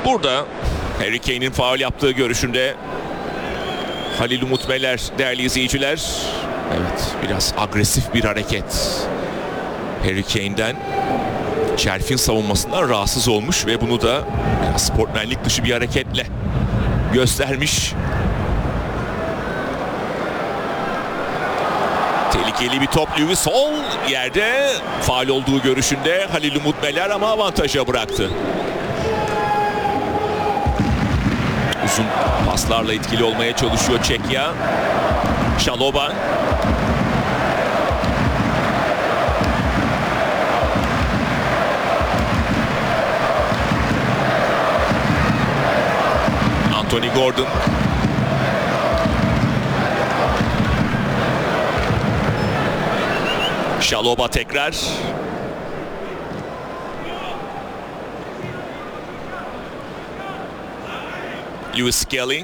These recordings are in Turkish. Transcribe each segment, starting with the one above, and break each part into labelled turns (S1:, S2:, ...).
S1: Burada Harry Kane'in faul yaptığı görüşünde Halil Umut Meler değerli izleyiciler. Evet, biraz agresif bir hareket Harry Kane'den. Cherf'in savunmasından rahatsız olmuş ve bunu da biraz sportmenlik dışı bir hareketle göstermiş. Tehlikeli bir top. Lewis Hall yerde, faul olduğu görüşünde Halil Umut Meler ama avantaja bıraktı. Uzun paslarla etkili olmaya çalışıyor Çekya. Şaloba. Anthony Gordon. Şaloba tekrar. Lewis Skelly.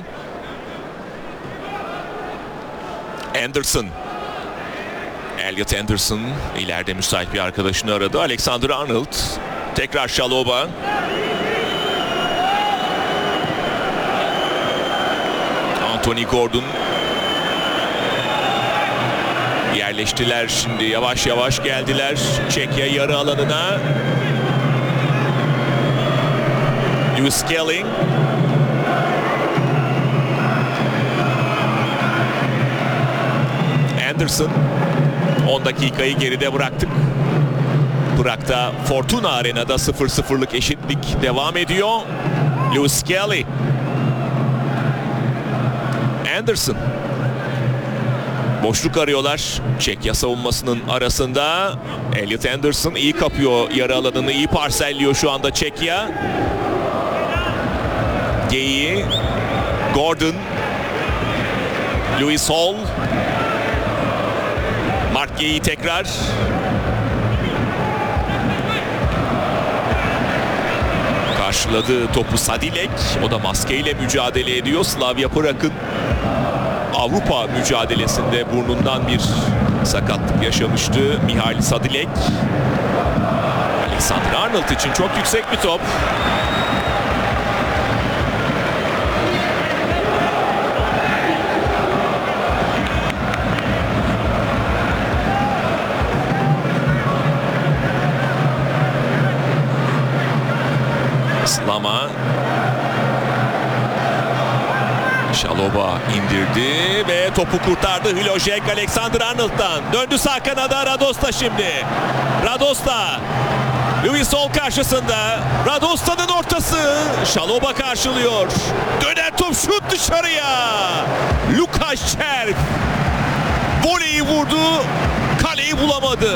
S1: Anderson. Elliot Anderson ileride müsait bir arkadaşını aradı. Alexander Arnold. Tekrar Şaloba. Anthony Gordon. Yerleştiler şimdi, yavaş yavaş geldiler Çekya yarı alanına. Lewis Skelly. Anderson. 10 dakikayı geride bıraktık. Prag'da Fortuna Arena'da 0-0'lık eşitlik devam ediyor. Lewis Skelly. Anderson. Boşluk arıyorlar Çekya savunmasının arasında. Elliot Anderson iyi kapıyor yarı alanını, iyi parselliyor şu anda Çekya. Geyi. Gordon. Lewis Hall. Mark Geyi tekrar. Karşıladı topu Sadilek. O da maskeyle mücadele ediyor. Slavia Prag'ın Avrupa mücadelesinde burnundan bir sakatlık yaşamıştı Mihail Sadilek. Alexander Arnold için çok yüksek bir top. Slama. Şaloba indirdi ve topu kurtardı Hlojek Alexander Arnold'dan. Döndü sağ kanada Radosta şimdi. Radosta. Lewis Hall karşısında. Radosta'nın ortası. Şaloba karşılıyor. Dönen top, şut dışarıya. Lukas Çerf. Voleyi vurdu. Kaleyi bulamadı.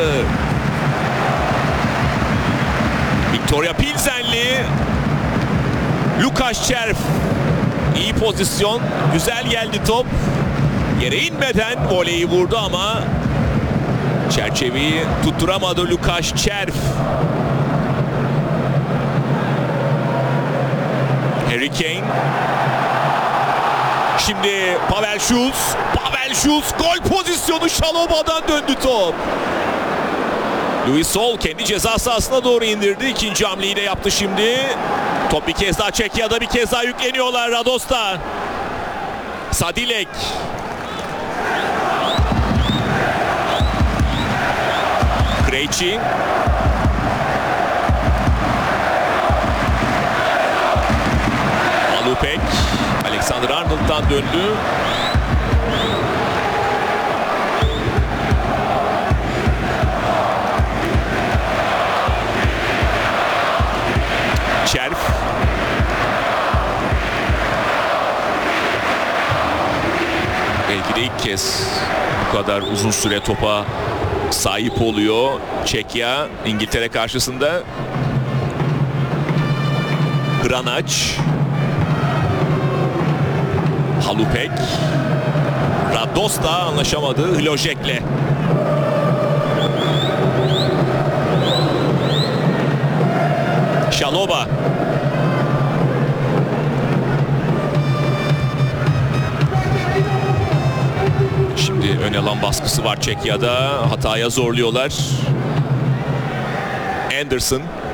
S1: Victoria Pilsenli. Lukas Çerf. İyi pozisyon. Güzel geldi top. Yere inmeden voleyi vurdu ama çerçeveyi tutturamadı Lukas Çerf. Harry Kane. Şimdi Pavel Schulz. Pavel Schulz gol pozisyonu, Şaloba'dan döndü top. Lewis Hall kendi ceza sahasına doğru indirdi. İkinci hamleyi de yaptı şimdi. Top bir kez daha Çekya'da, bir kez daha yükleniyorlar Radosta. Sadilek. Krejci. Alupek. Alexander Arnold'dan döndü. Çerf. Belki de ilk kez bu kadar uzun süre topa sahip oluyor Çekya İngiltere karşısında. Granaç. Halupek. Radosta anlaşamadı Hlojek'le. Şaloba. Şimdi ön alan baskısı var Çekya'da. Hataya zorluyorlar. Anderson.